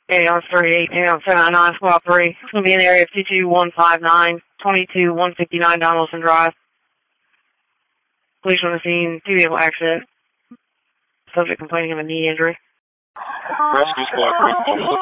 AR38, AR799, Squad 3. It's going to be in the area of 22159, 22159 Donaldson Drive. Police on the scene, two-vehicle accident. Subject complaining of a knee injury. Rescue Squad 3.